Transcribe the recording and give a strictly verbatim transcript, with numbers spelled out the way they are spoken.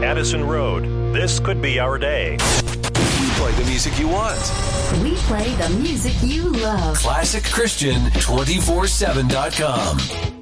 Addison Road. This could be our day. We play the music you want. We play the music you love. Classic Christian two four seven dot com.